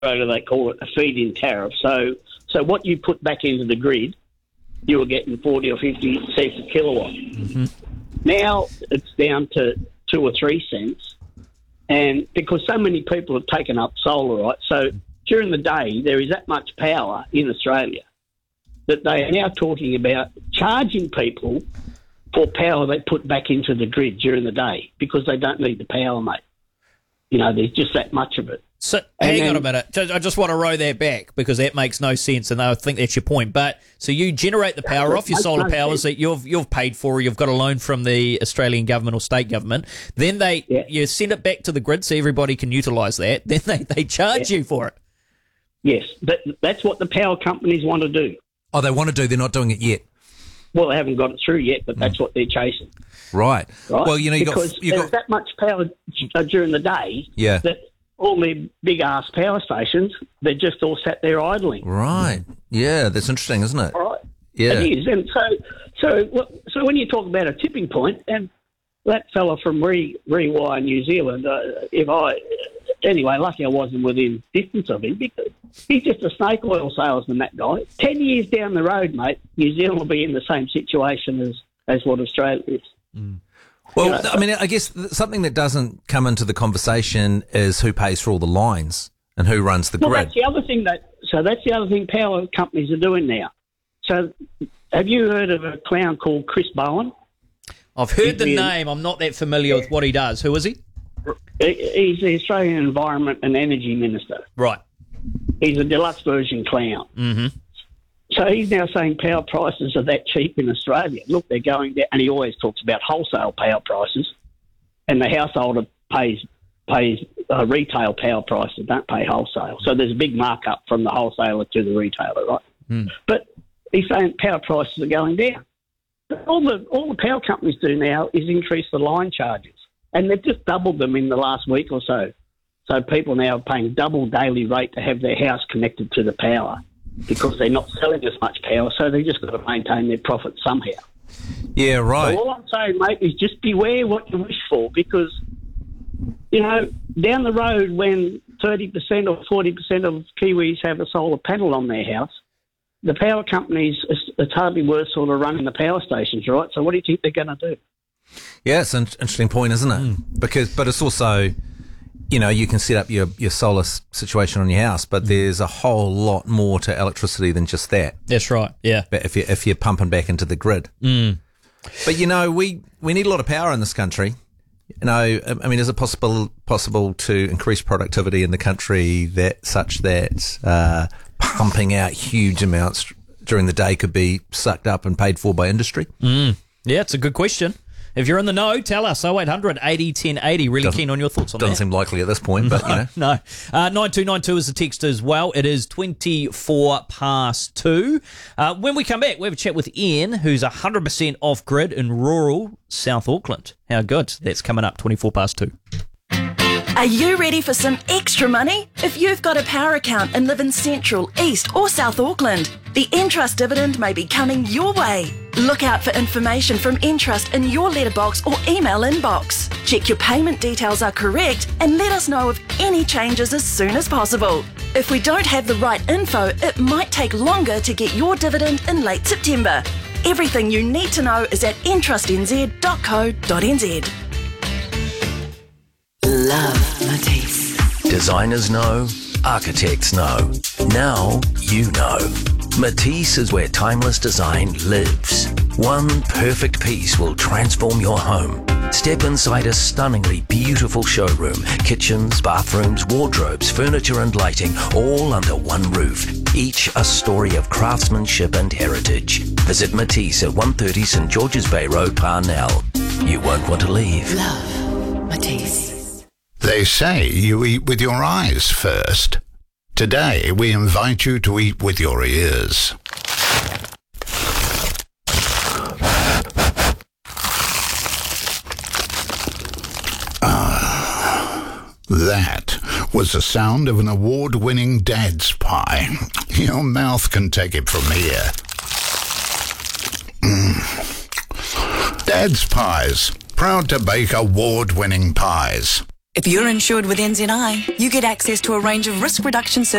they call it a feed-in tariff. So what you put back into the grid, you were getting 40 or 50 cents a kilowatt. Mm-hmm. Now it's down to 2 or 3 cents, and because so many people have taken up solar, right? So during the day, there is that much power in Australia that they are now talking about charging people for power they put back into the grid during the day because they don't need the power, mate. You know, there's just that much of it. So hang on a minute. I just want to row that back because that makes no sense, and I think that's your point. But so you generate the power off your solar powers that you've paid for. You've got a loan from the Australian government or state government. Then you send it back to the grid so everybody can utilise that. Then they charge you for it. Yes, that's what the power companies want to do. Oh, they want to do. They're not doing it yet. Well, they haven't got it through yet, but that's what they're chasing. Right. Well, you know, because there's that much power during the day that all the big-ass power stations, they're just all sat there idling. Right. Yeah, that's interesting, isn't it? Right. Yeah. It is. And so when you talk about a tipping point, and that fella from Rewire New Zealand, anyway, lucky I wasn't within distance of him because he's just a snake oil salesman, that guy. 10 years down the road, mate, New Zealand will be in the same situation as what Australia is. Mm. Well, I mean, I guess something that doesn't come into the conversation is who pays for all the lines and who runs the grid. That's the other thing that's the other thing power companies are doing now. So have you heard of a clown called Chris Bowen? I've heard the name. I'm not that familiar with what he does. Who is he? He's the Australian Environment and Energy Minister. Right. He's a deluxe version clown. Mm-hmm. So he's now saying power prices are that cheap in Australia. Look, they're going down. And he always talks about wholesale power prices. And the householder pays retail power prices, don't pay wholesale. So there's a big markup from the wholesaler to the retailer, right? Mm. But he's saying power prices are going down. All the power companies do now is increase the line charges. And they've just doubled them in the last week or so. So people now are paying double daily rate to have their house connected to the power because they're not selling as much power, so they've just got to maintain their profit somehow. Yeah, right. So all I'm saying, mate, is just beware what you wish for because, you know, down the road when 30% or 40% of Kiwis have a solar panel on their house, the power companies, it's hardly worth sort of running the power stations, right? So what do you think they're going to do? Yeah, it's an interesting point, isn't it? But it's also, you know, you can set up your solar situation on your house, but there's a whole lot more to electricity than just that. That's right. Yeah. But if you're pumping back into the grid. Mm. But you know, we need a lot of power in this country. You know, I mean, is it possible to increase productivity in the country such that pumping out huge amounts during the day could be sucked up and paid for by industry? Mm. Yeah, it's a good question. If you're in the know, tell us. 0800 80 1080. Really keen on your thoughts on that. Doesn't seem likely at this point, but, you know. No. 9292 is the text as well. It is 2:24. When we come back, we have a chat with Ian, who's 100% off-grid in rural South Auckland. How good. That's coming up, 2:24. Are you ready for some extra money? If you've got a power account and live in Central, East or South Auckland, the Entrust dividend may be coming your way. Look out for information from Entrust in your letterbox or email inbox. Check your payment details are correct and let us know of any changes as soon as possible. If we don't have the right info, it might take longer to get your dividend in late September. Everything you need to know is at entrustnz.co.nz. Love Matisse. Designers know, architects know. Now you know. Matisse is where timeless design lives. One perfect piece will transform your home. Step inside a stunningly beautiful showroom. Kitchens, bathrooms, wardrobes, furniture and lighting, all under one roof. Each a story of craftsmanship and heritage. Visit Matisse at 130 St George's Bay Road, Parnell. You won't want to leave. Love Matisse. They say you eat with your eyes first. Today, we invite you to eat with your ears. That was the sound of an award-winning Dad's Pie. Your mouth can take it from here. Dad's Pies, proud to bake award-winning pies. If you're insured with NZI, you get access to a range of risk reduction services